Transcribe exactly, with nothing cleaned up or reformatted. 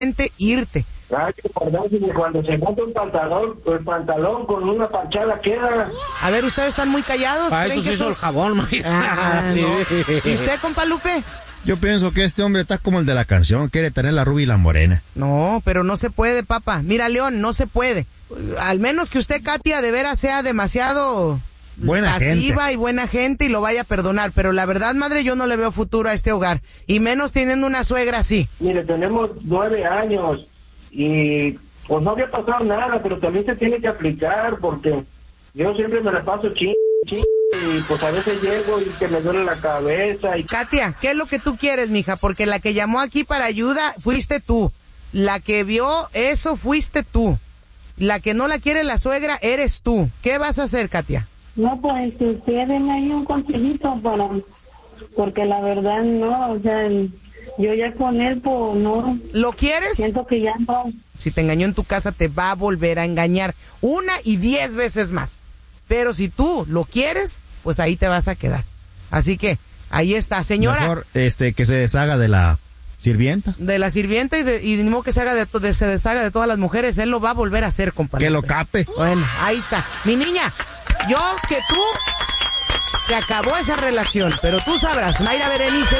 irte. Ay, que perdón, si cuando se monta un pantalón, el pantalón con una parchada queda. A ver, ustedes están muy callados. Ah, eso se hizo el jabón, man. Ah, Sí. no. ¿Y usted, compa Lupe? Yo pienso que este hombre está como el de la canción, quiere tener la rubia y la morena. No, pero no se puede, papá. Mira, León, no se puede. Al menos que usted, Katia, de veras sea demasiado buena pasiva gente y buena gente y lo vaya a perdonar. Pero la verdad, madre, yo no le veo futuro a este hogar. Y menos teniendo una suegra así. Mire, tenemos nueve años y pues no había pasado nada, pero también se tiene que aplicar porque yo siempre me la paso ching, ching, y pues a veces llego y que me duele la cabeza. Y... Katia, ¿qué es lo que tú quieres, mija? Porque la que llamó aquí para ayuda fuiste tú. La que vio eso fuiste tú. La que no la quiere la suegra eres tú. ¿Qué vas a hacer, Katia? No, pues ustedes denme ahí un consejito para, porque la verdad no, o sea, yo ya con él, pues no. ¿Lo quieres? Siento que ya no. Si te engañó en tu casa, te va a volver a engañar una y diez veces más. Pero si tú lo quieres, pues ahí te vas a quedar. Así que, ahí está, señora. Mejor este, que se deshaga de la sirvienta. De la sirvienta y, de, y ni modo que se, haga de, de, se deshaga de todas las mujeres. Él lo va a volver a hacer, compadre. Que lo cape. Bueno, ahí está. Mi niña, yo que tú, se acabó esa relación. Pero tú sabrás, Mayra Berenice.